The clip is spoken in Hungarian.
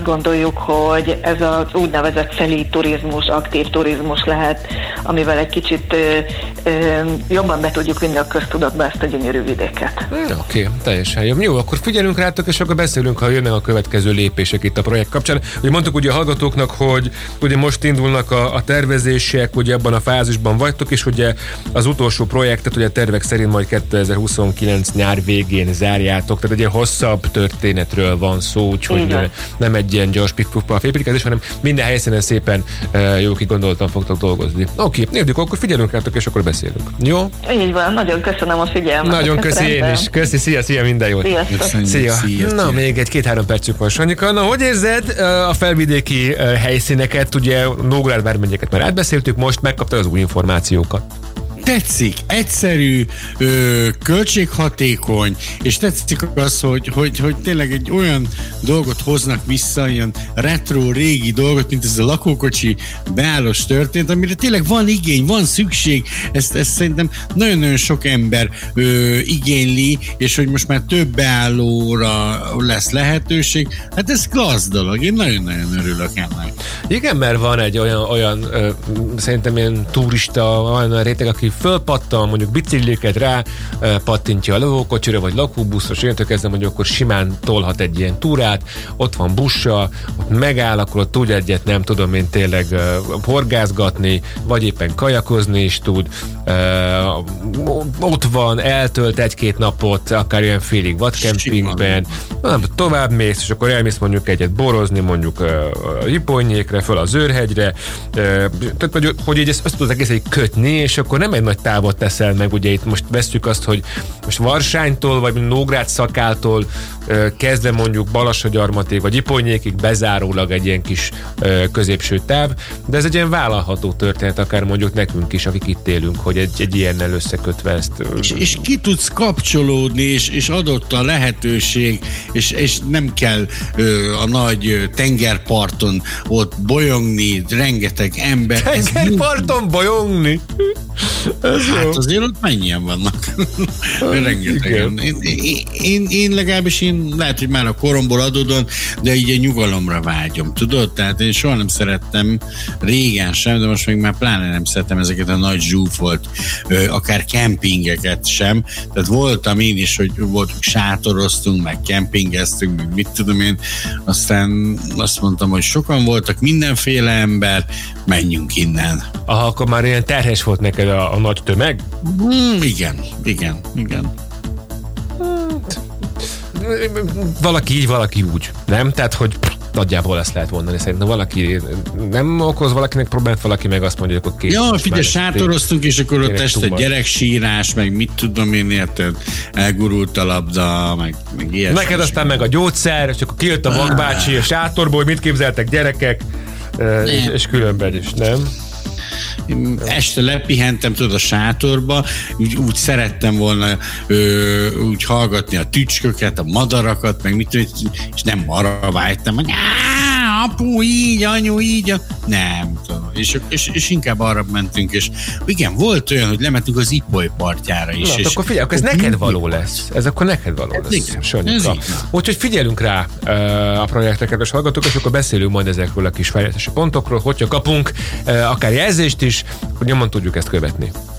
azt gondoljuk, hogy ez az úgynevezett szelíd turizmus, aktív turizmus lehet, amivel egy kicsit jobban be tudjuk vinni a köztudatba ezt a gyönyörű vidéket. Oké, teljesen jó. Jó, akkor figyelünk rátok, és akkor beszélünk, ha jönnek a következő lépések itt a projekt kapcsán. Ugye mondtuk ugye a hallgatóknak, hogy ugye most indulnak a tervezések, ugye abban a fázisban vagytok, és ugye az utolsó projektet ugye a tervek szerint majd 2029 nyár végén zárjátok, tehát egy hosszabb történetről van szó, úgyhogy nem egy ilyen gyors piff-puff építkezés, hanem minden helyszínen szépen jó kigondoltan fogtok dolgozni. Oké, nézzük, akkor figyelünk rátok, és akkor beszélünk. Jó? Így van, nagyon köszönöm a figyelmet. Nagyon köszi én is. Köszi, szia, minden jót. Szia. Na, még egy 2-3 percük van, Sanyika. Na, hogy érzed a felvidéki helyszíneket? Ugye Nógrád vármegyeket már átbeszéltük, most megkaptad az új információkat. Tetszik, egyszerű, költséghatékony, és tetszik az, hogy tényleg egy olyan dolgot hoznak vissza, ilyen retro, régi dolgot, mint ez a lakókocsi beállós történet, amire tényleg van igény, van szükség, ezt szerintem nagyon-nagyon sok ember igényli, és hogy most már több beállóra lesz lehetőség, hát ez klassz dolog, én nagyon-nagyon örülök ennek. Igen, mert van egy olyan szerintem ilyen turista, olyan réteg, aki fölpattan, mondjuk bicikliket rá pattintja a lakókocsira, vagy lakóbuszra, és innentől kezdve mondjuk akkor simán tolhat egy ilyen túrát, ott van bussa, ott megáll, akkor ott tud egyet, nem tudom én tényleg horgászgatni, vagy éppen kajakozni is tud, ott van, eltölt 1-2 napot, akár ilyen félig vadkempingben, tovább mész, és akkor elmész mondjuk egyet borozni, mondjuk a Hiponyékre, föl az Őrhegyre, tehát hogy így ezt tudod egész egy kötni, és akkor nem egy nagy távot teszel meg, ugye itt most vesszük azt, hogy most Varsánytól, vagy Nógrád Szakáltól kezdve mondjuk Balassagyarmatig, vagy Iponyékig bezárólag egy ilyen kis középső táv, de ez egy ilyen vállalható történet, akár mondjuk nekünk is, akik itt élünk, hogy egy ilyennel összekötve ezt. És ki tudsz kapcsolódni, és adott a lehetőség, és nem kell a nagy tengerparton ott bolyongni, rengeteg ember. Tengerparton bolyongni? Hát azért ott mennyien vannak. Rengetegen. Én legalábbis lehet, hogy már a koromból adódóan, de így a nyugalomra vágyom, tudod? Tehát én soha nem szerettem, régen sem, de most még már pláne nem szeretem ezeket a nagy zsúfolt, akár kempingeket sem. Tehát voltam én is, hogy voltunk, sátoroztunk, meg kempingeztünk, meg mit tudom én. Aztán azt mondtam, hogy sokan voltak, mindenféle ember, menjünk innen. Aha, akkor már ilyen terhes volt neked a nagy tömeg? Igen. Valaki így, valaki úgy, nem? Tehát, hogy nagyjából ezt lehet mondani. Szerintem valaki nem okoz valakinek problémát, valaki meg azt mondja, hogy akkor kész. Ja, figyelj, sátoroztunk, és akkor ott este gyereksírás, meg mit tudom én, érted, elgurult a labda, meg ilyesmi. Neked aztán meg a gyógyszer, és akkor kijött a vakbácsi a sátorból, mit képzeltek gyerekek, és különben is, nem? Este lepihentem, tudod, a sátorba, úgy szerettem volna úgy hallgatni a tücsköket, a madarakat, meg mit tudom, és nem arra vágytam, hogy apu így, anyu így, nem tudom. És inkább arra mentünk, és igen, volt olyan, hogy lementünk az Ipoly partjára is. Na, akkor figyelj, akkor ez neked való lesz. Ez akkor neked való lesz. Sanyika. Úgyhogy figyelünk rá a projekteket, és hallgatók, és akkor beszélünk majd ezekről a kis fejlesztési pontokról, hogyha kapunk akár jelzést is, hogy nyomon tudjuk ezt követni.